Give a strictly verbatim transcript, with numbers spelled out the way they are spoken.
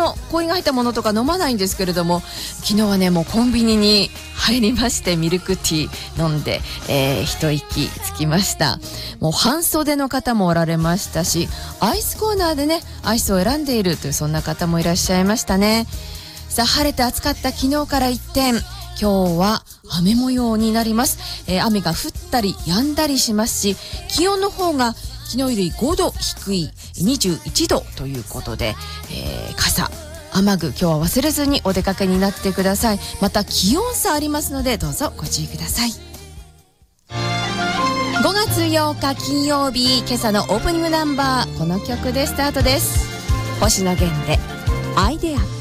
の氷が入ったものとか飲まないんですけれども、昨日はねもうコンビニに入りましてミルクティー飲んで、えー、一息つきました。もう半袖の方もおられましたし、アイスコーナーでねアイスを選んでいるというそんな方もいらっしゃいましたね。さあ晴れて暑かった昨日から一転、今日は雨模様になります。えー、雨が降ったり止んだりしますし、気温の方が昨日よりごど低いにじゅういちどということで、えー、傘雨具今日は忘れずにお出かけになってください。また気温差ありますのでどうぞご注意ください。ごがつようか金曜日、今朝のオープニングナンバー、この曲でスタートです。星野源でアイデア。